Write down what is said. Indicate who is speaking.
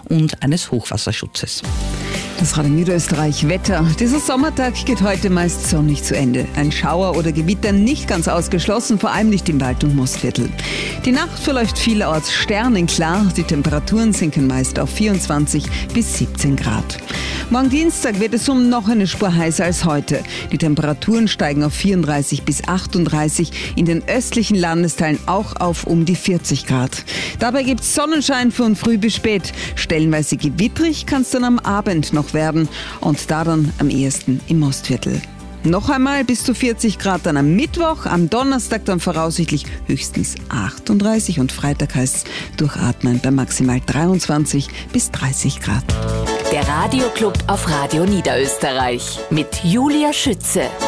Speaker 1: und eines Hochwasserschutzes.
Speaker 2: Das Radio Niederösterreich Wetter. Dieser Sommertag geht heute meist sonnig zu Ende. Ein Schauer oder Gewitter nicht ganz ausgeschlossen, vor allem nicht im Wald- und Mostviertel. Die Nacht verläuft vielerorts sternenklar. Die Temperaturen sinken meist auf 24 bis 17 Grad. Morgen Dienstag wird es noch eine Spur heißer als heute. Die Temperaturen steigen auf 34 bis 38, in den östlichen Landesteilen auch auf um die 40 Grad. Dabei gibt es Sonnenschein von früh bis spät. Stellenweise gewittrig kann es dann am Abend noch werden und da dann am ehesten im Mostviertel. Noch einmal bis zu 40 Grad dann am Mittwoch, am Donnerstag dann voraussichtlich höchstens 38 und Freitag heißt es durchatmen bei maximal 23 bis 30 Grad.
Speaker 3: Der Radioclub auf Radio Niederösterreich mit Julia Schütze.